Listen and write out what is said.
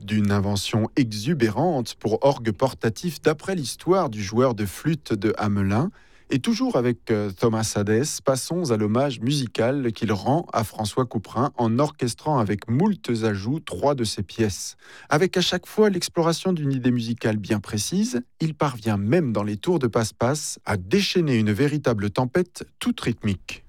d'une invention exubérante pour orgue portatif d'après l'histoire du joueur de flûte de Hamelin. Et toujours avec Thomas Hadès, passons à l'hommage musical qu'il rend à François Couperin en orchestrant avec moultes ajouts 3 de ses pièces. Avec à chaque fois l'exploration d'une idée musicale bien précise, il parvient même dans les tours de passe-passe à déchaîner une véritable tempête toute rythmique.